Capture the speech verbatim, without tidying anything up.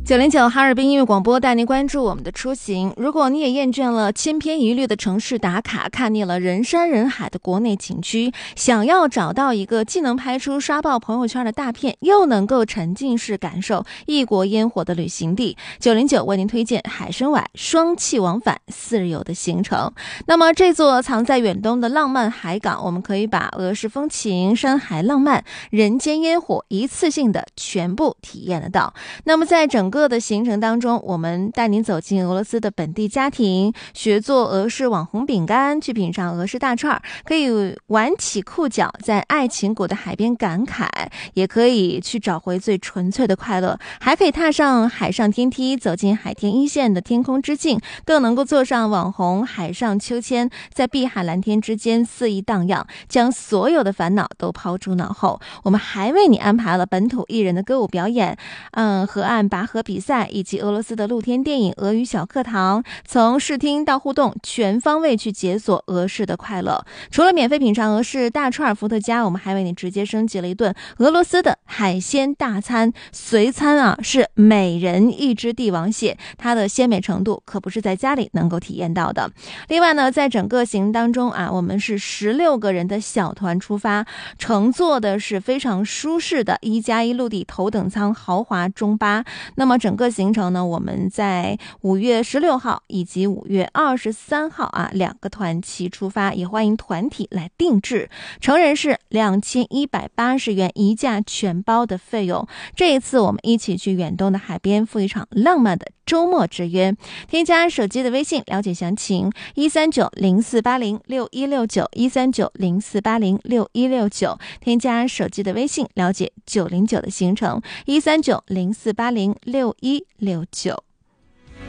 九零九哈尔滨音乐广播带您关注我们的出行。如果你也厌倦了千篇一律的城市打卡，看腻了人山人海的国内景区，想要找到一个既能拍出刷爆朋友圈的大片，又能够沉浸式感受异国烟火的旅行地，九零九为您推荐海参崴双气往返四日游的行程。那么这座藏在远东的浪漫海港，我们可以把俄式风情、山海浪漫、人间烟火一次性的全部体验得到。那么在整个的行程当中，我们带您走进俄罗斯的本地家庭，学做俄式网红饼干，去品尝俄式大串，可以挽起裤脚在爱琴谷的海边感慨，也可以去找回最纯粹的快乐，还可以踏上海上天梯，走进海天一线的天空之境，更能够坐上网红海上秋千，在碧海蓝天之间肆意荡漾，将所有的烦恼都抛诸脑后。我们还为你安排了本土艺人的歌舞表演，嗯，河岸拔河比赛，以及俄罗斯的露天电影俄语小课堂，从视听到互动，全方位去解锁俄式的快乐。除了免费品尝俄式大串伏特加，我们还为你直接升级了一顿俄罗斯的海鲜大餐，随餐啊是每人一只帝王蟹，它的鲜美程度可不是在家里能够体验到的。另外呢，在整个行当中啊，我们是十六个人的小团出发，乘坐的是非常舒适的一加一陆地头等舱豪华中巴。那么整个行程呢，我们在五月十六号以及五月二十三号啊两个团期出发，也欢迎团体来定制。成人是两千一百八十元一价全包的费用。这一次我们一起去远东的海边赴一场浪漫的周末之约。添加手机的微信了解详情，一三九零四八零六一六九一三九零四八零六一六九。添加手机的微信了解九零九的行程，一三九零四八零六一六九。